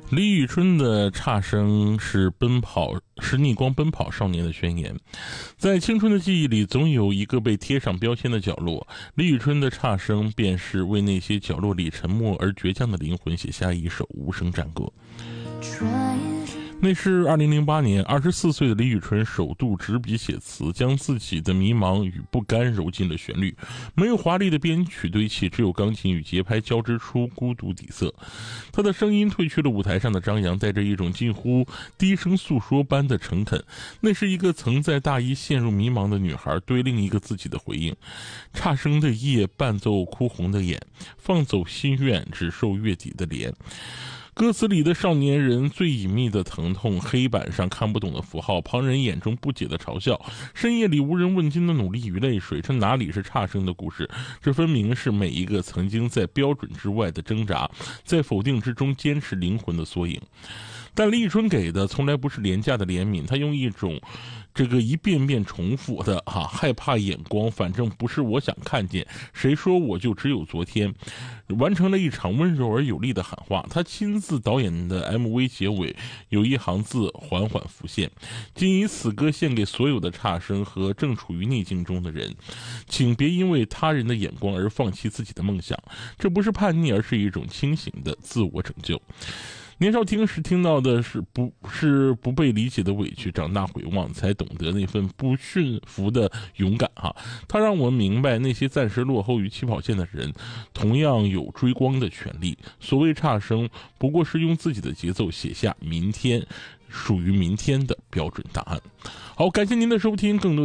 李宇春的差生是逆光奔跑少年的宣言。在青春的记忆里，总有一个被贴上标签的角落，李宇春的差生便是为那些角落里沉默而倔强的灵魂写下一首无声战歌。那是2008年，24岁的李宇春首度执笔写词，将自己的迷茫与不甘揉进了旋律。没有华丽的编曲堆砌，只有钢琴与节拍交织出孤独底色。她的声音褪去了舞台上的张扬，带着一种近乎低声诉说般的诚恳。那是一个曾在大一陷入迷茫的女孩对另一个自己的回应。差生的夜伴奏哭红的眼，放走心愿只受月底的怜。歌词里的少年人最隐秘的疼痛，黑板上看不懂的符号，旁人眼中不解的嘲笑，深夜里无人问津的努力与泪水，这哪里是差生的故事？这分明是每一个曾经在标准之外的挣扎，在否定之中坚持灵魂的缩影。但李宇春给的从来不是廉价的怜悯，他用一种一遍遍重复的害怕眼光，反正不是我想看见，谁说我就只有昨天，完成了一场温柔而有力的喊话。他亲自导演的 MV 结尾有一行字缓缓浮现：仅以此歌献给所有的差生和正处于逆境中的人，请别因为他人的眼光而放弃自己的梦想，这不是叛逆，而是一种清醒的自我拯救。年少听时听到的是不被理解的委屈，长大回望才懂得那份不驯服的勇敢它让我们明白，那些暂时落后于起跑线的人同样有追光的权利。所谓差生，不过是用自己的节奏写下属于明天的标准答案。好，感谢您的收听，更多